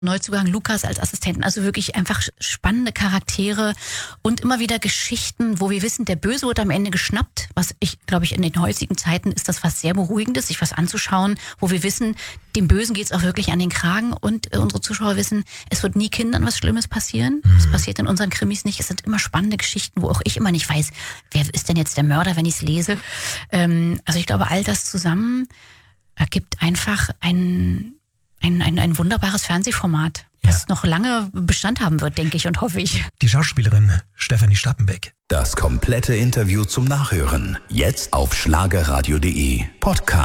Neuzugang Lukas als Assistenten. Also wirklich einfach spannende Charaktere und immer wieder Geschichten, wo wir wissen, der Böse wird am Ende geschnappt. Was ich, glaube ich, in den heutigen Zeiten ist das was sehr Beruhigendes, sich was anzuschauen, wo wir wissen, dem Bösen geht's auch wirklich an den Kragen und unsere Zuschauer wissen, es wird nie Kindern was Schlimmes passieren. Das passiert in unseren Krimis nicht. Es sind immer spannende Geschichten, wo auch ich immer nicht weiß, wer ist denn jetzt der Mörder, wenn ich es lese. Also ich glaube, all das zusammen ergibt einfach ein wunderbares Fernsehformat, das noch lange Bestand haben wird, denke ich und hoffe ich. Die Schauspielerin Stefanie Stappenbeck. Das komplette Interview zum Nachhören. Jetzt auf schlagerradio.de Podcast.